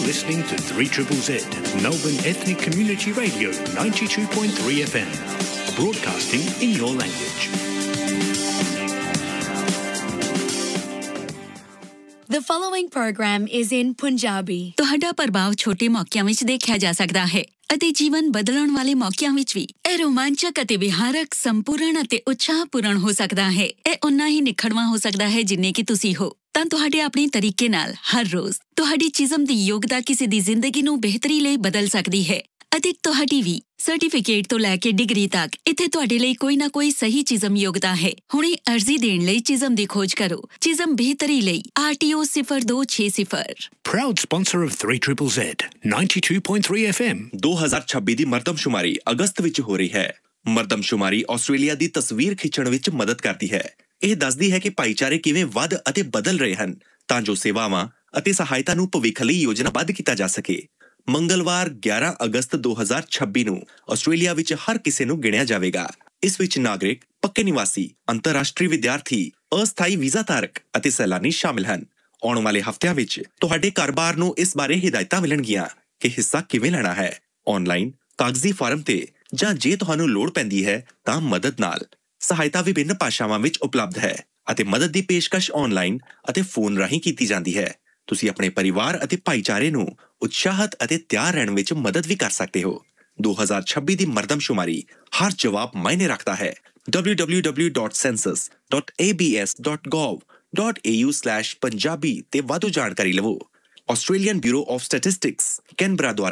listening to 3ZZZ, Melbourne Ethnic Community Radio 92.3 FM, broadcasting in your language. The following program is in Punjabi. ਤੁਹਾਡਾ ਪ੍ਰਭਾਵ ਛੋਟੇ ਮੌਕਿਆਂ ਵਿੱਚ ਦੇਖਿਆ ਜਾ ਸਕਦਾ ਹੈ ਅਤੇ ਜੀਵਨ ਬਦਲਣ ਵਾਲੇ ਮੌਕਿਆਂ ਵਿੱਚ ਵੀ ਇਹ ਰੋਮਾਂਚਕ ਅਤੇ ਵਿਹਾਰਕ, ਸੰਪੂਰਨ ਅਤੇ ਉਤਸ਼ਾਹਪੂਰਨ ਹੋ ਸਕਦਾ ਹੈ। ਇਹ ਉਨਾ ਹੀ ਨਿਖੜਵਾਂ ਹੋ ਸਕਦਾ ਹੈ ਜਿੰਨੇ ਕਿ ਤੁਸੀਂ ਹੋ। ਤਾਂ ਤੁਹਾਡੇ ਆਪਣੇ ਤਰੀਕੇ ਨਾਲ ਹਰ ਰੋਜ਼ ਤੁਹਾਡੀ ਜਿਸਮ ਦੀ ਯੋਗਤਾ ਕਿਸੇ ਦੀ ਜ਼ਿੰਦਗੀ ਨੂੰ ਬਿਹਤਰੀ ਲਈ ਬਦਲ ਸਕਦੀ ਹੈ ਅਤੇ ਤੁਹਾਡੀ ਵੀ ਸਰਟੀਫਿਕੇਟ ਤੋਂ ਲੈ ਕੇ ਡਿਗਰੀ ਤੱਕ ਇੱਥੇ ਤੁਹਾਡੇ ਲਈ ਕੋਈ ਨਾ ਕੋਈ ਸਹੀ ਜਿਸਮ ਯੋਗਤਾ ਹੈ। ਹੁਣੇ ਅਰਜ਼ੀ ਦੇਣ ਲਈ ਜਿਸਮ ਦੀ ਖੋਜ ਕਰੋ। ਜਿਸਮ ਬਿਹਤਰੀ ਲਈ RTO 0260। Proud sponsor of 3ZZZ, 92.3 FM. 2026 ਦੀ ਮਰਦਮਸ਼ੁਮਾਰੀ ਅਗਸਤ ਵਿੱਚ ਹੋ ਰਹੀ ਹੈ। ਮਰਦਮਸ਼ੁਮਾਰੀ ਆਸਟ੍ਰੇਲੀਆ ਦੀ ਤਸਵੀਰ ਖਿੱਚਣ ਵਿੱਚ ਮਦਦ ਕਰਦੀ ਹੈ। ਇਹ ਦੱਸਦੀ ਹੈ ਕਿ ਭਾਈਚਾਰੇ ਕਿਵੇਂ ਵੱਧ ਅਤੇ ਬਦਲ ਰਹੇ ਹਨ ਤਾਂ ਜੋ ਸੇਵਾਵਾਂ ਅਤੇ ਸਹਾਇਤਾ ਨੂੰ ਭਵਿੱਖ ਲਈ ਯੋਜਨਾਬੱਧ ਕੀਤਾ ਜਾ ਸਕੇ। ਮੰਗਲਵਾਰ 11 ਅਗਸਤ 2026 ਨੂੰ ਆਸਟ੍ਰੇਲੀਆ ਵਿੱਚ ਹਰ ਕਿਸੇ ਨੂੰ ਗਿਣਿਆ ਜਾਵੇਗਾ। ਇਸ ਵਿੱਚ ਨਾਗਰਿਕ, ਪੱਕੇ ਨਿਵਾਸੀ, ਅੰਤਰਰਾਸ਼ਟਰੀ ਵਿਦਿਆਰਥੀ, ਅਸਥਾਈ ਵੀਜ਼ਾ ਧਾਰਕ ਅਤੇ ਸੈਲਾਨੀ ਸ਼ਾਮਿਲ ਹਨ। ਆਉਣ ਵਾਲੇ ਹਫ਼ਤਿਆਂ ਵਿੱਚ ਤੁਹਾਡੇ ਕਾਰੋਬਾਰ ਨੂੰ ਇਸ ਬਾਰੇ ਹਿਦਾਇਤਾਂ ਮਿਲਣਗੀਆਂ ਕਿ ਹਿੱਸਾ ਕਿਵੇਂ ਲੈਣਾ ਹੈ, ਆਨਲਾਈਨ, ਕਾਗਜ਼ੀ ਫਾਰਮ ਤੇ ਜਾਂ ਜੇ ਤੁਹਾਨੂੰ ਲੋੜ ਪੈਂਦੀ ਹੈ ਤਾਂ ਮਦਦ ਨਾਲ। ਸਹਾਇਤਾ ਵਿਭਿੰਨ ਭਾਸ਼ਾਵਾਂ ਵਿੱਚ ਉਪਲਬਧ ਹੈ ਅਤੇ ਮਦਦ ਦੀ ਪੇਸ਼ਕਸ਼ ਆਨਲਾਈਨ ਅਤੇ ਫੋਨ ਰਾਹੀਂ ਕੀਤੀ ਜਾਂਦੀ ਹੈ। ਤੁਸੀਂ ਆਪਣੇ ਪਰਿਵਾਰ ਅਤੇ ਭਾਈਚਾਰੇ ਨੂੰ ਉਤਸ਼ਾਹਤ ਅਤੇ ਤਿਆਰ ਰਹਿਣ ਵਿੱਚ ਮਦਦ ਵੀ ਕਰ ਸਕਦੇ ਹੋ। 2026 ਦੀ ਮਰਦਮਸ਼ੁਮਾਰੀ ਹਰ ਜਵਾਬ ਮਾਇਨੇ ਰੱਖਦਾ ਹੈ। www.census.abs.gov.au/punjabi ਤੇ ਵਾਧੂ ਜਾਣਕਾਰੀ ਲਵੋ। Australian bureau of statistics Canberra ਦੁਆਰਾ